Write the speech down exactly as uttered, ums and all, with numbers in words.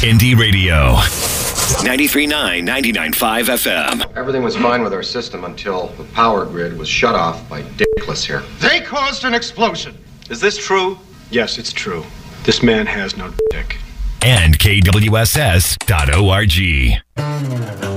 Indie Radio. ninety-three point nine, ninety-nine point five F M. Everything was fine with our system until the power grid was shut off by Dickless here. They caused an explosion. Is this true? Yes, it's true. This man has no dick. And K W S S dot org.